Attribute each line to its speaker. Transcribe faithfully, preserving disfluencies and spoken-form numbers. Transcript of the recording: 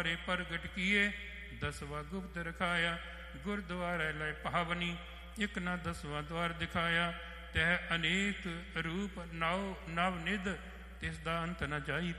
Speaker 1: ਦੁਆਰੇ ਪ੍ਰਗਟ ਕੀਏ, ਦਸਵਾ ਗੁਪਤ ਰਖਾਇਆ। ਗੁਰਦੁਆਰੇ ਲੈ ਪਾਵਨੀ, ਇੱਕ ਨਾ ਦਸਵਾਂ ਦੁਆਰ ਦਿਖਾਇਆ। ਤਹਿ ਅਨੇਕ ਰੂਪ ਨੌ ਨਵ ਨਿਧ, ਤਿਸ ਦਾ ਅੰਤ ਨ ਜਾਈ